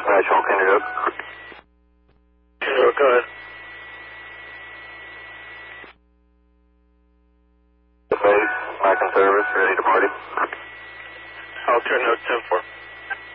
National Kenneduck. Kenneduck, go ahead. The base, Mac and service, ready to party. I'll turn note 10-4.